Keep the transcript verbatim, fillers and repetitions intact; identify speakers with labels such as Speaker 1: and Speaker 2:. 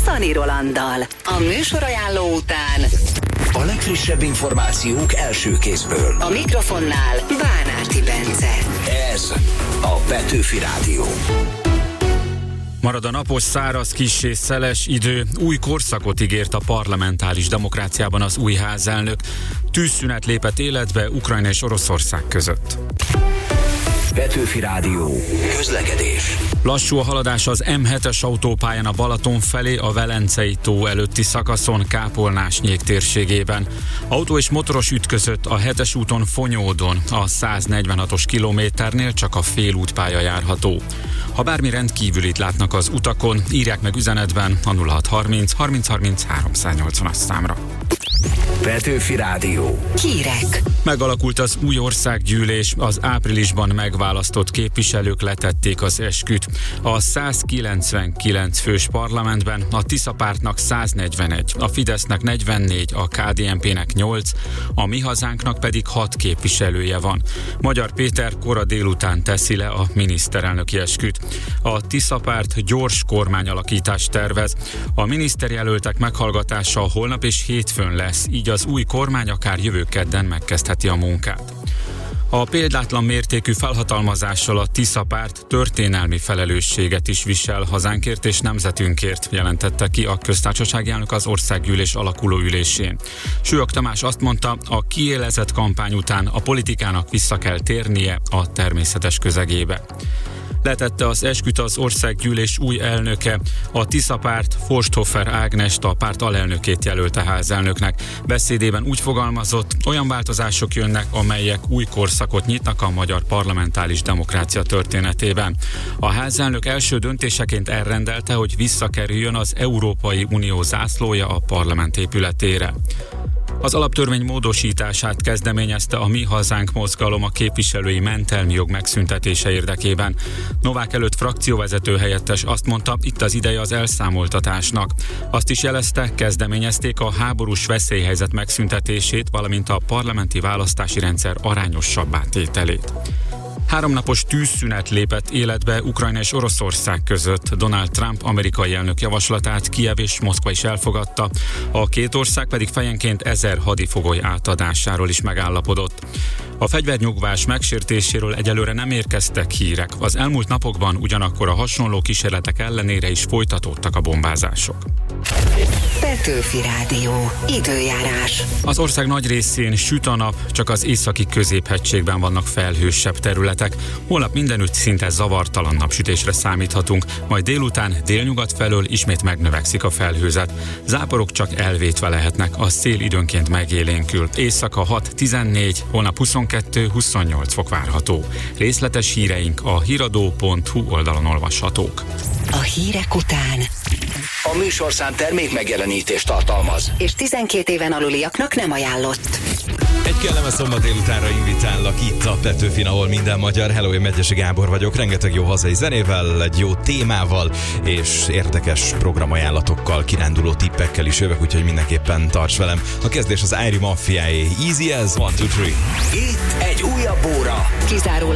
Speaker 1: Szani Rolanddal. A műsorajánló után
Speaker 2: a legfrissebb információk első kézből.
Speaker 1: A mikrofonnál Bánárti Bence.
Speaker 2: Ez a Petőfi Rádió.
Speaker 3: Marad a napos, száraz, kissé szeles idő. Új korszakot ígért a parlamentáris demokráciában az új házelnök. Tűzszünet lépett életbe Ukrajna és Oroszország között.
Speaker 2: Petőfi Rádió. Közlekedés.
Speaker 3: Lassú a haladás az M hetes autópályán a Balaton felé, a Velencei tó előtti szakaszon, Kápolnás-Nyék térségében. Autó és motoros ütközött a hetes úton Fonyódon, a száznegyvenhatos kilométernél csak a félútpálya járható. Ha bármi rendkívülit látnak az utakon, írják meg üzenetben a nulla hat harminc harminc harminc háromszáznyolcvanas számra.
Speaker 2: Petőfi Rádió.
Speaker 1: Hírek.
Speaker 3: Megalakult az új országgyűlés, az áprilisban megválasztott képviselők letették az esküt. A százkilencvenkilenc fős parlamentben a Tisza pártnak száznegyvenegy, a Fidesznek negyvennégy, a ká dé en pének nyolc, a Mi Hazánknak pedig hat képviselője van. Magyar Péter kora délután teszi le a miniszterelnöki esküt. A Tisza párt gyors kormányalakítást tervez. A miniszterjelöltek meghallgatása holnap és hétfőn lesz, így az új kormány akár jövő kedden megkezdheti a munkát. A példátlan mértékű felhatalmazással a Tisza párt történelmi felelősséget is visel hazánkért és nemzetünkért, jelentette ki a köztársasági elnök az országgyűlés alakuló ülésén. Sülyök Tamás azt mondta, a kiélezett kampány után a politikának vissza kell térnie a természetes közegébe. Letette az esküt az országgyűlés új elnöke. A Tisza párt Forsthofer Ágnest, a párt alelnökét jelölte házelnöknek. Beszédében úgy fogalmazott, olyan változások jönnek, amelyek új korszakot nyitnak a magyar parlamentáris demokrácia történetében. A házelnök első döntéseként elrendelte, hogy visszakerüljön az Európai Unió zászlója a parlament épületére. Az alaptörvény módosítását kezdeményezte a Mi Hazánk mozgalom a képviselői mentelmi jog megszüntetése érdekében. Novák előtt frakcióvezető helyettes azt mondta, itt az ideje az elszámoltatásnak. Azt is jelezte, kezdeményezték a háborús veszélyhelyzet megszüntetését, valamint a parlamenti választási rendszer arányosabbá tételét. Háromnapos tűzszünet lépett életbe Ukrajna és Oroszország között. Donald Trump amerikai elnök javaslatát Kijev és Moszkva is elfogadta, a két ország pedig fejenként ezer hadifogoly átadásáról is megállapodott. A fegyvernyugvás megsértéséről egyelőre nem érkeztek hírek. Az elmúlt napokban ugyanakkor a hasonló kísérletek ellenére is folytatódtak a bombázások.
Speaker 1: Petőfi Rádió. Időjárás.
Speaker 3: Az ország nagy részén süt a nap, csak az északi középhegységben vannak felhősebb területek. Holnap mindenütt szinte zavartalan napsütésre számíthatunk, majd délután délnyugat felől ismét megnövekszik a felhőzet. Záporok csak elvétve lehetnek, a szél időnként megélénkül. Éjszaka hat-tizennégy, holnap huszonkettő-huszonnyolc fok várható. Részletes híreink a híradó pont hu oldalon olvashatók.
Speaker 1: A hírek után
Speaker 2: A műsorszám termék megjelenítést tartalmaz,
Speaker 1: és tizenkét éven aluliaknak nem ajánlott.
Speaker 4: Egy kellemes szombat délutánra invitállak itt a Petőfin, ahol minden magyar. Hello, én Megyesi Gábor vagyok, rengeteg jó hazai zenével, egy jó témával és érdekes programajánlatokkal, kiránduló tippekkel is jövök, úgyhogy mindenképpen tarts velem. A kezdés az Airy Mafiáé, Easy as one, two, three.
Speaker 2: itt egy újabb óra.
Speaker 1: Kizárólag